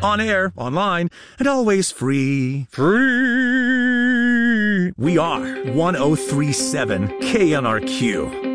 On air, online, and always free. Free! We are 1037 KNRQ.